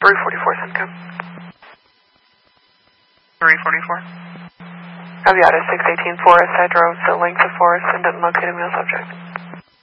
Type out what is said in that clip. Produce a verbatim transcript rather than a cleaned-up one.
three forty-four, Simcoe. three forty-four. Aviata six eighteen Forest. I drove the length of Forest and didn't locate a male subject.